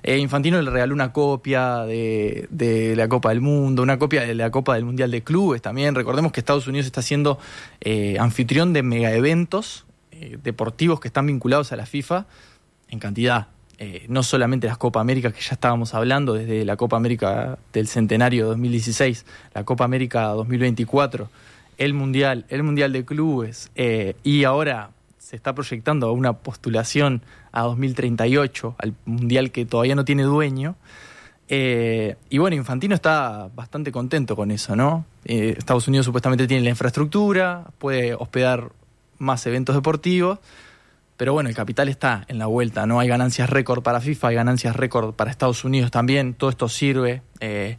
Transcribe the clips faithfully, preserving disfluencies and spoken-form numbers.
Eh, Infantino le regaló una copia de, de la Copa del Mundo, una copia de la Copa del Mundial de Clubes también. Recordemos que Estados Unidos está siendo eh, anfitrión de mega eventos eh, deportivos que están vinculados a la FIFA en cantidad. Eh, no solamente las Copa América, que ya estábamos hablando, desde la Copa América del Centenario dos mil dieciséis, la Copa América dos mil veinticuatro, el Mundial, el Mundial de Clubes, eh, y ahora se está proyectando a una postulación a dos mil treinta y ocho, al Mundial que todavía no tiene dueño. Eh, y bueno, Infantino está bastante contento con eso, ¿no? Eh, Estados Unidos supuestamente tiene la infraestructura, puede hospedar más eventos deportivos, pero bueno, el capital está en la vuelta, ¿no? Hay ganancias récord para FIFA, hay ganancias récord para Estados Unidos también, todo esto sirve. Eh,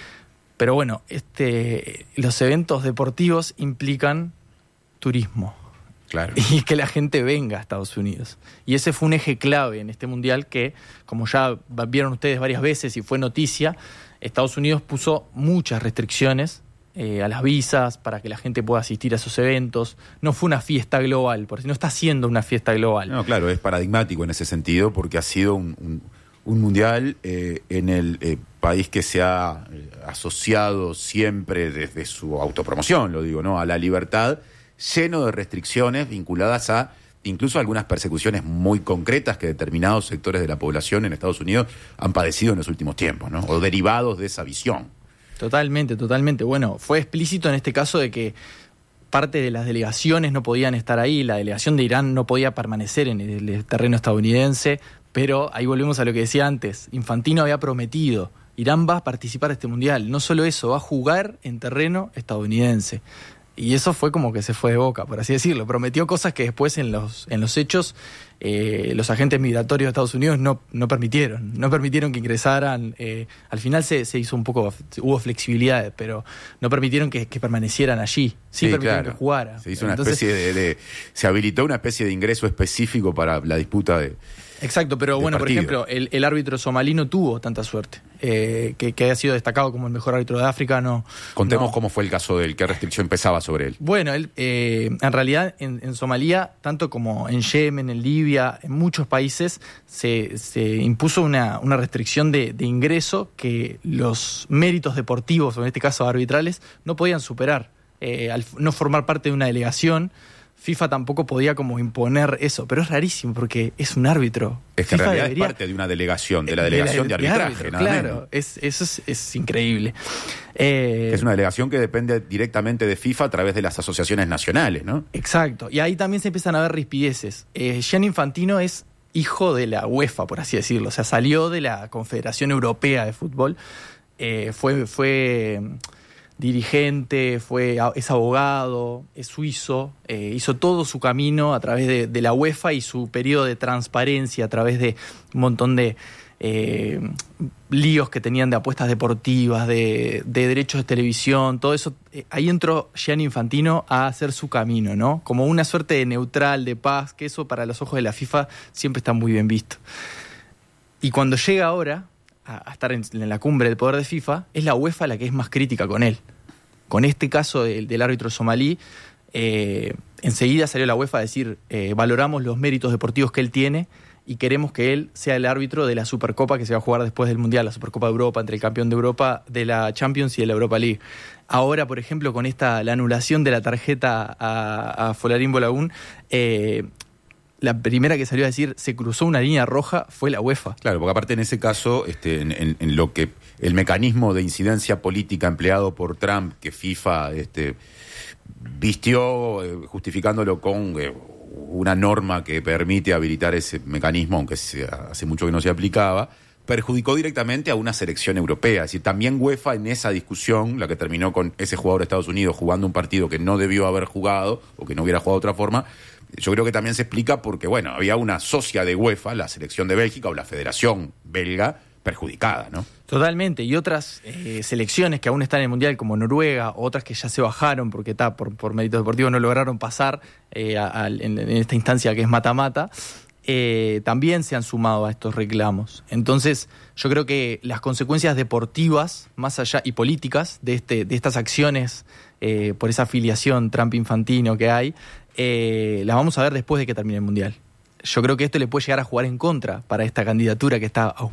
pero bueno, este, los eventos deportivos implican turismo. Claro. Y que la gente venga a Estados Unidos. Y ese fue un eje clave en este mundial que, como ya vieron ustedes varias veces y fue noticia, Estados Unidos puso muchas restricciones Eh, a las visas, para que la gente pueda asistir a esos eventos. No fue una fiesta global, porque no está siendo una fiesta global. No, claro, es paradigmático en ese sentido, porque ha sido un, un, un mundial eh, en el eh, país que se ha eh, asociado siempre desde su autopromoción, lo digo, ¿no?, a la libertad, lleno de restricciones vinculadas a incluso algunas persecuciones muy concretas que determinados sectores de la población en Estados Unidos han padecido en los últimos tiempos, ¿no?, o derivados de esa visión. Totalmente, totalmente. Bueno, fue explícito en este caso de que parte de las delegaciones no podían estar ahí, la delegación de Irán no podía permanecer en el terreno estadounidense, pero ahí volvemos a lo que decía antes, Infantino había prometido, Irán va a participar de este mundial, no solo eso, va a jugar en terreno estadounidense. Y eso fue como que se fue de boca, por así decirlo. Prometió cosas que después en los, en los hechos eh, los agentes migratorios de Estados Unidos no, no permitieron. No permitieron que ingresaran. Eh, al final se, se hizo un poco, hubo flexibilidad, pero no permitieron que, que permanecieran allí. Sí, sí, permitieron claro, que jugara. Se hizo una Entonces, especie de, de... Se habilitó una especie de ingreso específico para la disputa de... Exacto, pero bueno, partido. por ejemplo, el, el árbitro somalí no tuvo tanta suerte. Eh, que, que haya sido destacado como el mejor árbitro de África, no. Contemos no. cómo fue el caso de él, qué restricción pesaba sobre él. Bueno, él, eh, en realidad en, en Somalia, tanto como en Yemen, en Libia, en muchos países, se, se impuso una, una restricción de, de ingreso que los méritos deportivos, o en este caso arbitrales, no podían superar. Eh, al no formar parte de una delegación, FIFA tampoco podía como imponer eso, pero es rarísimo porque es un árbitro. Es que FIFA en realidad debería, es parte de una delegación, de la delegación de, la, de arbitraje, de árbitro, nada claro, menos. Es, eso es, es increíble. Eh, que es una delegación que depende directamente de FIFA a través de las asociaciones nacionales, ¿no? Exacto, y ahí también se empiezan a ver rispideces. Eh, Gianni Infantino es hijo de la UEFA, por así decirlo, o sea, salió de la Confederación Europea de Fútbol, eh, fue... fue dirigente, fue, es abogado, es suizo, eh, hizo todo su camino a través de, de la UEFA y su periodo de transparencia a través de un montón de eh, líos que tenían de apuestas deportivas, de, de derechos de televisión, todo eso. Eh, ahí entró Gianni Infantino a hacer su camino, ¿no? Como una suerte de neutral, de paz, que eso para los ojos de la FIFA siempre está muy bien visto. Y cuando llega ahora a estar en, en la cumbre del poder de FIFA, es la UEFA la que es más crítica con él. Con este caso del, del árbitro somalí, eh, enseguida salió la UEFA a decir, eh, valoramos los méritos deportivos que él tiene y queremos que él sea el árbitro de la Supercopa que se va a jugar después del Mundial, la Supercopa de Europa, entre el campeón de Europa, de la Champions y de la Europa League. Ahora, por ejemplo, con esta la anulación de la tarjeta a, a Folarín Bolaún, eh, la primera que salió a decir se cruzó una línea roja fue la UEFA. Claro, porque aparte en ese caso, este, en, en, en lo que el mecanismo de incidencia política empleado por Trump, que FIFA este, vistió eh, justificándolo con eh, una norma que permite habilitar ese mecanismo, aunque se, hace mucho que no se aplicaba, perjudicó directamente a una selección europea. Es decir, también UEFA en esa discusión, la que terminó con ese jugador de Estados Unidos jugando un partido que no debió haber jugado o que no hubiera jugado de otra forma, yo creo que también se explica porque, bueno, había una socia de UEFA, la selección de Bélgica o la Federación Belga, perjudicada, ¿no? Totalmente, y otras eh, selecciones que aún están en el Mundial, como Noruega, otras que ya se bajaron porque está por, por méritos deportivos no lograron pasar eh, a, a, en, en esta instancia que es mata-mata, eh, también se han sumado a estos reclamos. Entonces, yo creo que las consecuencias deportivas, más allá, y políticas, de, este, de estas acciones eh, por esa afiliación Trump-Infantino que hay, eh, las vamos a ver después de que termine el Mundial. Yo creo que esto le puede llegar a jugar en contra para esta candidatura que está